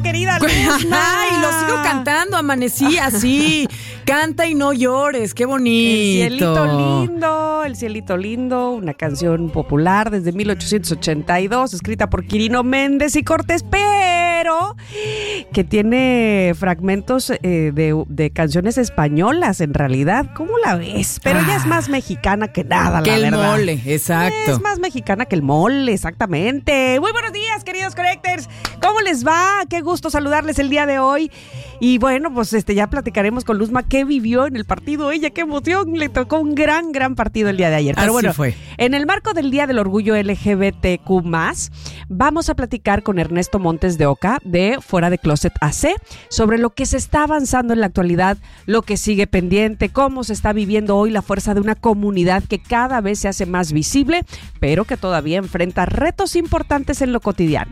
querida Luzma. Ay, lo sigo cantando, amanecí así. Canta y no llores, qué bonito. El cielito lindo, una canción popular desde 1882, escrita por Quirino Méndez y Cortés, pero que tiene fragmentos de canciones españolas en realidad. ¿Cómo la ves? Pero ya es más mexicana que nada, que la el verdad. mole, exacto. Es más mexicana que el mole, exactamente. Muy buenos días, queridos Connectors. ¿Cómo les va? Qué gusto saludarles el día de hoy. Y bueno, pues ya platicaremos con Luzma qué vivió en el partido. Ella, qué emoción. Le tocó un gran partido el día de ayer. Pero así bueno, fue. En el marco del Día del Orgullo LGBTQ+, vamos a platicar con Ernesto Montes de Oca de Fuera de Closet AC sobre lo que se está avanzando en la actualidad, lo que sigue pendiente, cómo se está viviendo hoy la fuerza de una comunidad que cada vez se hace más visible, pero que todavía enfrenta retos importantes en lo cotidiano.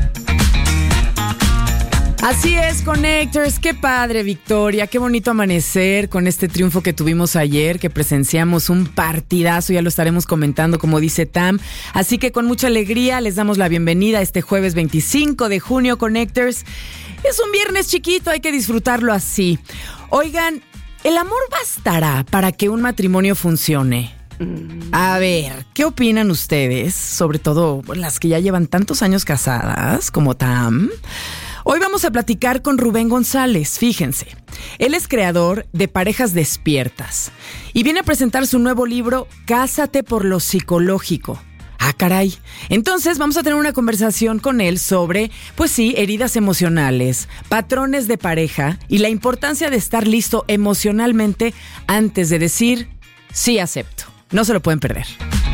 Así es, Connectors, qué padre, Victoria, qué bonito amanecer con este triunfo que tuvimos ayer, que presenciamos un partidazo, ya lo estaremos comentando como dice Tam, así que con mucha alegría les damos la bienvenida a este jueves 25 de junio, Connectors. Es un viernes chiquito, hay que disfrutarlo así. Oigan, ¿el amor bastará para que un matrimonio funcione? A ver, ¿qué opinan ustedes? Sobre todo las que ya llevan tantos años casadas, como Tam. Hoy vamos a platicar con Rubén González, fíjense. Él es creador de Parejas Despiertas y viene a presentar su nuevo libro, Cásate por lo psicológico. Ah, caray. Entonces vamos a tener una conversación con él sobre, pues sí, heridas emocionales, patrones de pareja y la importancia de estar listo emocionalmente antes de decir, sí acepto. No se lo pueden perder.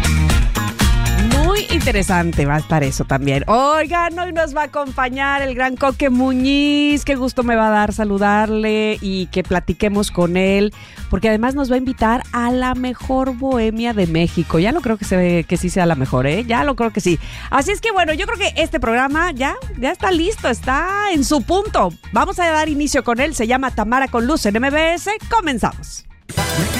Muy interesante va a estar eso también. Oigan, hoy nos va a acompañar el gran Coque Muñiz. Qué gusto me va a dar saludarle y que platiquemos con él, porque además nos va a invitar a la mejor bohemia de México. Ya lo creo que sí sea la mejor, ¿eh? Ya lo creo que sí. Así es que bueno, yo creo que este programa ya está listo, está en su punto. Vamos a dar inicio con él. Se llama Tamara con Luz en MBS. Comenzamos.